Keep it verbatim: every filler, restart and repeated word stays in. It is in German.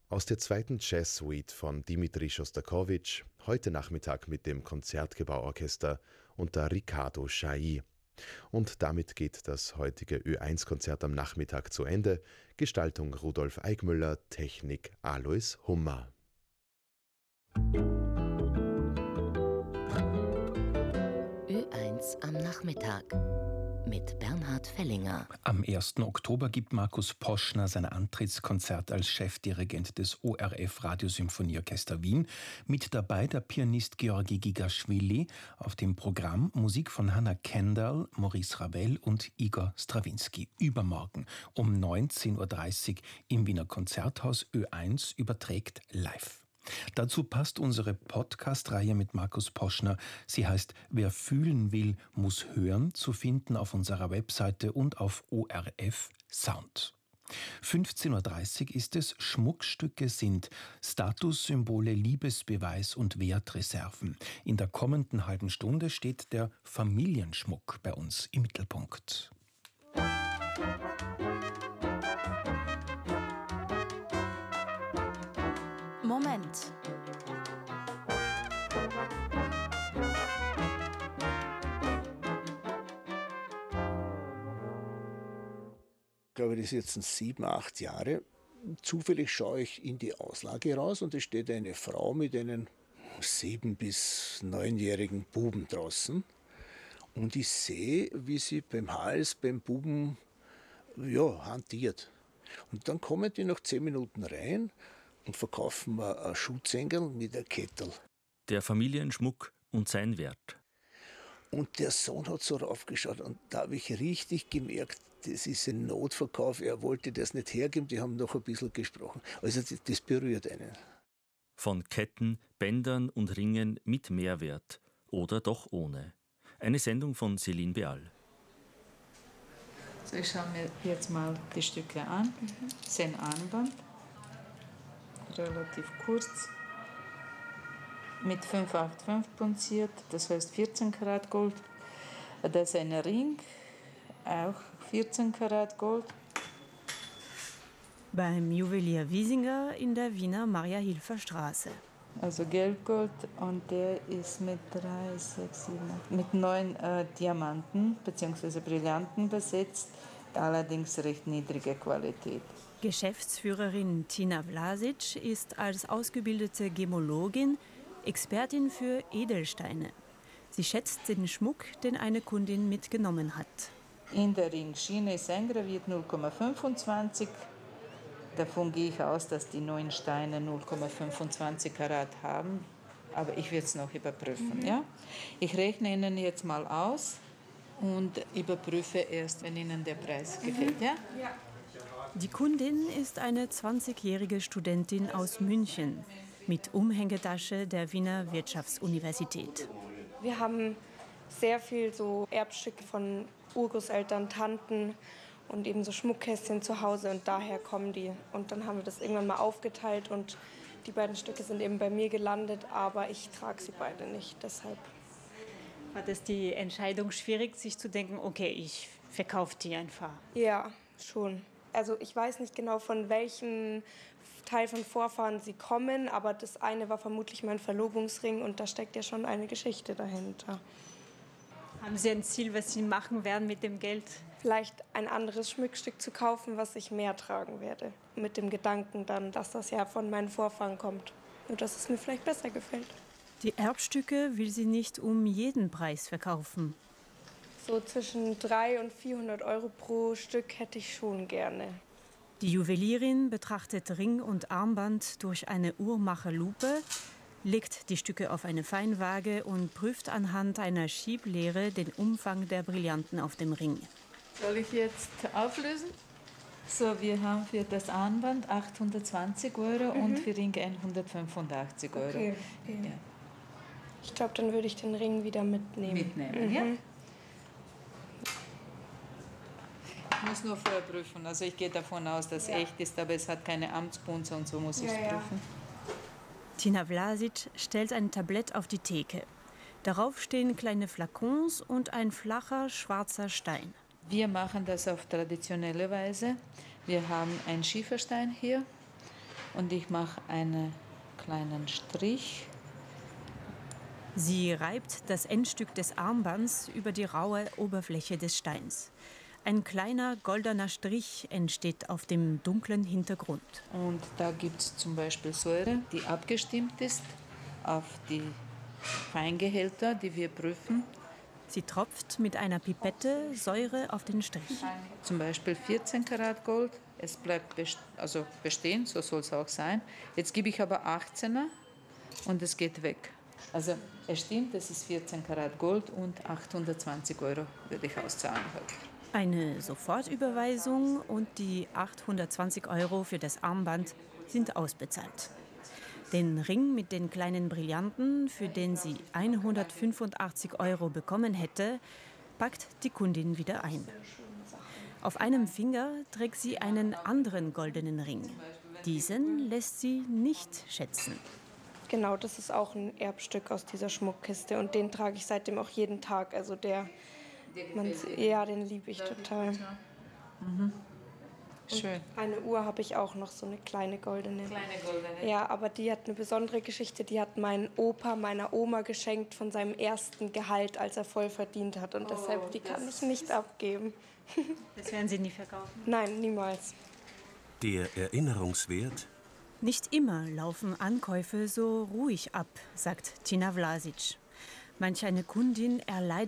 Aus der zweiten Jazz-Suite von Dimitri Schostakowitsch, heute Nachmittag mit dem Konzertgebauorchester unter Riccardo Chailly. Und damit geht das heutige Ö eins Konzert am Nachmittag zu Ende. Gestaltung Rudolf Eigmüller, Technik Alois Hummer. Ö eins am Nachmittag mit Bernhard Fellinger. Am ersten Oktober gibt Markus Poschner sein Antrittskonzert als Chefdirigent des O R F Radiosymphonieorchester Wien. Mit dabei der Pianist Georgi Gigaschwili. Auf dem Programm Musik von Hannah Kendall, Maurice Ravel und Igor Strawinski. Übermorgen um neunzehn Uhr dreißig im Wiener Konzerthaus. Ö eins überträgt live. Dazu passt unsere Podcast-Reihe mit Markus Poschner. Sie heißt Wer fühlen will, muss hören, zu finden auf unserer Webseite und auf O R F Sound. fünfzehn Uhr dreißig ist es. Schmuckstücke sind Statussymbole, Liebesbeweis und Wertreserven. In der kommenden halben Stunde steht der Familienschmuck bei uns im Mittelpunkt. Moment. Ich glaube, das ist jetzt sieben, acht Jahre. Zufällig schaue ich in die Auslage raus und es steht eine Frau mit einem sieben- bis neunjährigen Buben draußen. Und ich sehe, wie sie beim Hals, beim Buben, ja, hantiert. Und dann kommen die nach zehn Minuten rein und verkaufen mir ein Schutzengel mit einer Kettel. Der Familienschmuck und sein Wert. Und der Sohn hat so raufgeschaut und da habe ich richtig gemerkt, das ist ein Notverkauf, er wollte das nicht hergeben, die haben noch ein bisschen gesprochen. Also das, das berührt einen. Von Ketten, Bändern und Ringen mit Mehrwert oder doch ohne. Eine Sendung von Céline Beal. So, ich schaue mir jetzt mal die Stücke an. Mhm. Das ist ein Armband. Relativ kurz, mit fünf Komma fünfundachtzig punziert, das heißt vierzehn Karat Gold. Das ist ein Ring, auch vierzehn Karat Gold. Beim Juwelier Wiesinger in der Wiener Maria-Hilfer-Straße. Also Gelbgold und der ist mit drei, sechs, sieben, acht, mit neun äh, Diamanten bzw. Brillanten besetzt, allerdings recht niedrige Qualität. Geschäftsführerin Tina Vlasic ist als ausgebildete Gemologin Expertin für Edelsteine. Sie schätzt den Schmuck, den eine Kundin mitgenommen hat. In der Ringschiene ist eingraviert null Komma fünfundzwanzig. Davon gehe ich aus, dass die neuen Steine null Komma fünfundzwanzig Karat haben. Aber ich werde es noch überprüfen. Mhm. Ja? Ich rechne Ihnen jetzt mal aus und überprüfe erst, wenn Ihnen der Preis mhm. gefällt. Ja? Ja. Die Kundin ist eine zwanzigjährige Studentin aus München mit Umhängetasche der Wiener Wirtschaftsuniversität. Wir haben sehr viel so Erbstücke von Urgroßeltern, Tanten und eben so Schmuckkästchen zu Hause und daher kommen die. Und dann haben wir das irgendwann mal aufgeteilt und die beiden Stücke sind eben bei mir gelandet, aber ich trage sie beide nicht, deshalb. War das die Entscheidung schwierig, sich zu denken, okay, ich verkaufe die einfach? Ja, schon. Also ich weiß nicht genau, von welchem Teil von Vorfahren sie kommen, aber das eine war vermutlich mein Verlobungsring und da steckt ja schon eine Geschichte dahinter. Haben Sie ein Ziel, was Sie machen werden mit dem Geld? Vielleicht ein anderes Schmuckstück zu kaufen, was ich mehr tragen werde. Mit dem Gedanken dann, dass das ja von meinen Vorfahren kommt und dass es mir vielleicht besser gefällt. Die Erbstücke will sie nicht um jeden Preis verkaufen. So zwischen dreihundert und vierhundert Euro pro Stück hätte ich schon gerne. Die Juwelierin betrachtet Ring und Armband durch eine Uhrmacherlupe, legt die Stücke auf eine Feinwaage und prüft anhand einer Schieblehre den Umfang der Brillanten auf dem Ring. Soll ich jetzt auflösen? So, wir haben für das Armband achthundertzwanzig Euro mhm. und für Ring hundertfünfundachtzig Euro. Okay. Okay. Ja. Ich glaube, dann würde ich den Ring wieder mitnehmen. Mitnehmen, mhm. ja? Ich muss nur vorher prüfen. Also ich gehe davon aus, dass es ja. echt ist, aber es hat keine Amtspunze und so muss ich es ja, prüfen. Ja. Tina Vlasic stellt ein Tablett auf die Theke. Darauf stehen kleine Flakons und ein flacher schwarzer Stein. Wir machen das auf traditionelle Weise. Wir haben einen Schieferstein hier und ich mache einen kleinen Strich. Sie reibt das Endstück des Armbands über die raue Oberfläche des Steins. Ein kleiner goldener Strich entsteht auf dem dunklen Hintergrund. Und da gibt es zum Beispiel Säure, die abgestimmt ist auf die Feingehälter, die wir prüfen. Sie tropft mit einer Pipette Säure auf den Strich. Zum Beispiel vierzehn Karat Gold. Es bleibt best- also bestehen, so soll es auch sein. Jetzt gebe ich aber achtzehner und es geht weg. Also es stimmt, es ist vierzehn Karat Gold und achthundertzwanzig Euro würde ich auszahlen heute. Eine Sofortüberweisung und die achthundertzwanzig Euro für das Armband sind ausbezahlt. Den Ring mit den kleinen Brillanten, für den sie hundertfünfundachtzig Euro bekommen hätte, packt die Kundin wieder ein. Auf einem Finger trägt sie einen anderen goldenen Ring. Diesen lässt sie nicht schätzen. Genau, das ist auch ein Erbstück aus dieser Schmuckkiste und den trage ich seitdem auch jeden Tag. Also der, man, ja, den liebe ich total. Mhm. Schön. Und eine Uhr habe ich auch noch, so eine kleine goldene. Kleine goldene. Ja, aber die hat eine besondere Geschichte. Die hat mein Opa meiner Oma geschenkt von seinem ersten Gehalt, als er voll verdient hat. Und deshalb, oh, die kann ich nicht abgeben. Das werden Sie nie verkaufen? Nein, niemals. Der Erinnerungswert? Nicht immer laufen Ankäufe so ruhig ab, sagt Tina Vlasic. Manch eine Kundin erleidet